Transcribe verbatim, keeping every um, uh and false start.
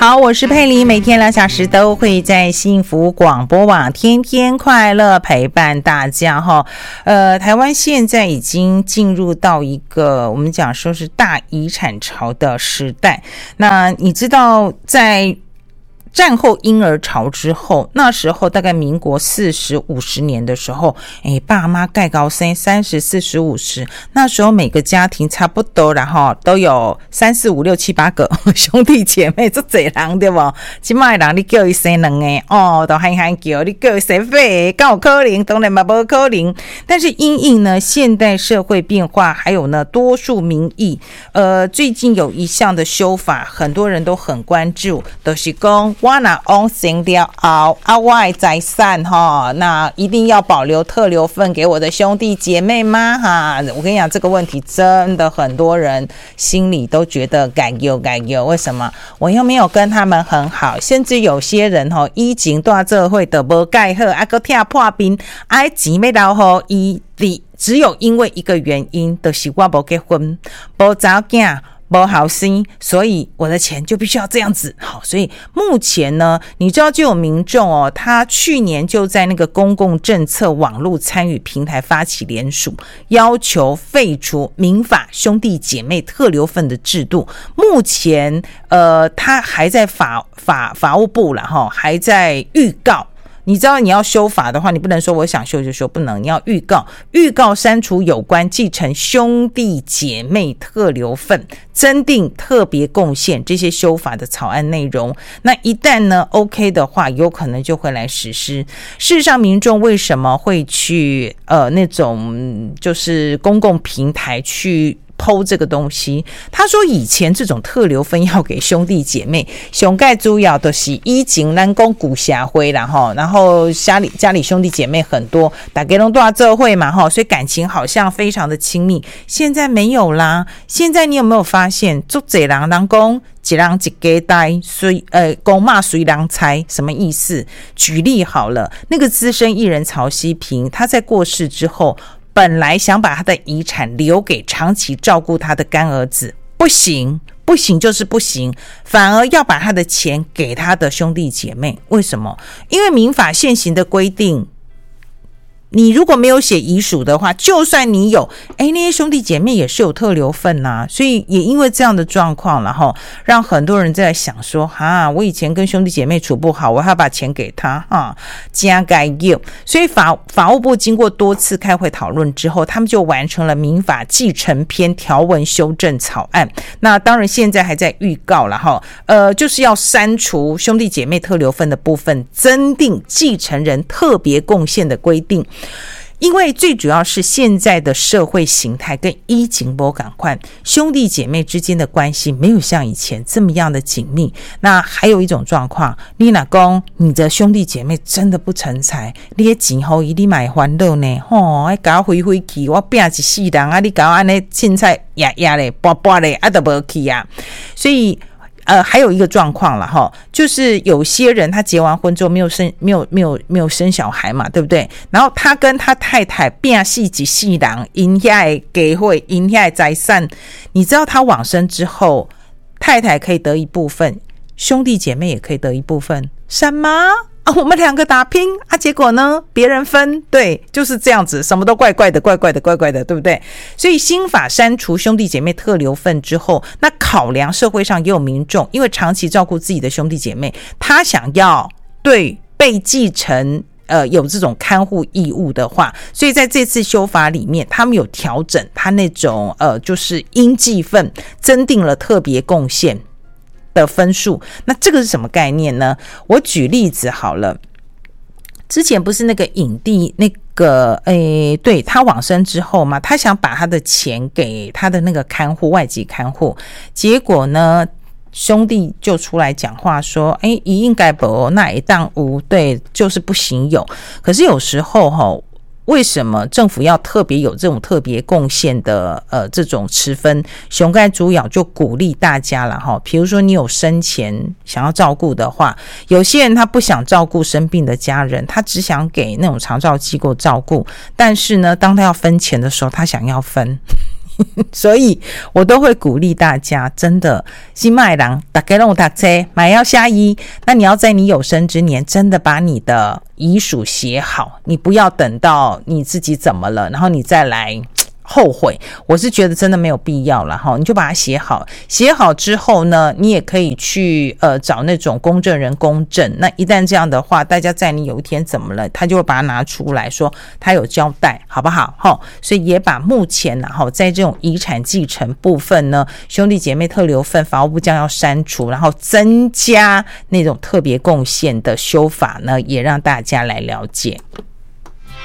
好，我是佩玲，每天两小时都会在幸福广播网天天快乐陪伴大家哈。呃，台湾现在已经进入到一个我们讲说是大遗产潮的时代。那你知道在战后婴儿潮之后，那时候大概民国四十五十年的时候，哎，爸妈盖高生三十四十五十，那时候每个家庭差不多然后都有三四五六七八个兄弟姐妹，这多人对不？现在的人你叫他生两个哦，都喊喊叫，你叫他生废，敢有可能？当然嘛不可能。但是因应呢现代社会变化，还有呢多数民意，呃，最近有一项的修法，很多人都很关注，就是说我若往生了后啊，我的财产哈，那一定要保留特留份给我的兄弟姐妹吗？哈，我跟你讲这个问题真的很多人心里都觉得感忧感忧，为什么？我又没有跟他们很好，甚至有些人哈，以前大社会都无盖好，啊个听破冰，啊钱要留好伊的，只有因为一个原因，就是我无结婚，无早囝。不好心，所以我的钱就必须要这样子。好，所以目前呢，你知道就有民众哦，他去年就在那个公共政策网络参与平台发起联署，要求废除民法兄弟姐妹特留份的制度。目前呃，他还在法法法务部啦齁，还在预告。你知道你要修法的话，你不能说我想修就修，不能，你要预告预告删除有关继承兄弟姐妹特留份、增订特别贡献这些修法的草案内容。那一旦呢 OK 的话，有可能就会来实施。事实上，民众为什么会去呃那种就是公共平台去剖这个东西？他说以前这种特留分要给兄弟姐妹，上盖主要的是以前咱讲古社会啦齁，然后家里家里兄弟姐妹很多，大家都大做伙嘛齁，所以感情好像非常的亲密。现在没有啦，现在你有没有发现，足多人人讲一人一家呆，随呃公骂随人猜，什么意思？举例好了，那个资深艺人曹希平，他在过世之后。本来想把他的遗产留给长期照顾他的干儿子，不行，不行就是不行，反而要把他的钱给他的兄弟姐妹。为什么？因为民法现行的规定，你如果没有写遗属的话，就算你有，哎，那些兄弟姐妹也是有特留份啊，所以也因为这样的状况，然后让很多人在想说，哈，我以前跟兄弟姐妹处不好，我还要把钱给他，哈，加该用。所以法法务部经过多次开会讨论之后，他们就完成了民法继承篇条文修正草案。那当然现在还在预告了哈，呃，就是要删除兄弟姐妹特留份的部分，增订继承人特别贡献的规定。因为最主要是现在的社会形态跟以前不同款，兄弟姐妹之间的关系没有像以前这么样的紧密。那还有一种状况，你若说你的兄弟姐妹真的不成才，你的钱给他你买欢乐呢，吼，要给我回回去，我拼一世人啊，你给我这样凊彩压压咧，拔拔咧，啊都没去啊。所以呃，还有一个状况了哈，就是有些人他结完婚之后没有生没有没有没有生小孩嘛，对不对？然后他跟他太太变戏一世人，因遐的家伙，因遐的财产，你知道他往生之后，太太可以得一部分，兄弟姐妹也可以得一部分，什么？啊，我们两个打拼啊，结果呢，别人分，对，就是这样子，什么都怪怪的，怪怪的，怪怪的，对不对？所以新法删除兄弟姐妹特留份之后，那考量社会上也有民众，因为长期照顾自己的兄弟姐妹，他想要对被继承呃有这种看护义务的话，所以在这次修法里面，他们有调整他那种呃就是应继份，增订了特别贡献的分数。那这个是什么概念呢？我举例子好了，之前不是那个影帝那个诶，对，他往生之后嘛，他想把他的钱给他的那个看护外籍看护，结果呢兄弟就出来讲话说，诶，他应该没那一当无，对，就是不行有。可是有时候齁，为什么政府要特别有这种特别贡献的呃这种持分？熊盖主要就鼓励大家了哈，比如说你有生前想要照顾的话，有些人他不想照顾生病的家人，他只想给那种长照机构照顾，但是呢，当他要分钱的时候，他想要分。 所以我都会鼓励大家，真的新麦郎大家都有读册，买要下医，那你要在你有生之年真的把你的遗属写好，你不要等到你自己怎么了，然后你再来后悔，我是觉得真的没有必要了哈，你就把它写好，写好之后呢，你也可以去呃找那种公证人公证，那一旦这样的话，大家在你有一天怎么了，他就会把它拿出来说他有交代，好不好哈？所以也把目前呢哈在这种遗产继承部分呢，兄弟姐妹特留份法务部将要删除，然后增加那种特别贡献的修法呢，也让大家来了解。